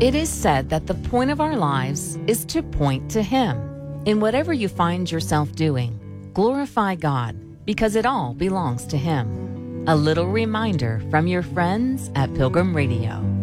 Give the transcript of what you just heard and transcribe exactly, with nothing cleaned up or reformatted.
It is said that the point of our lives is to point to Him. In whatever you find yourself doing, glorify God, because it all belongs to Him. A little reminder from your friends at Pilgrim Radio.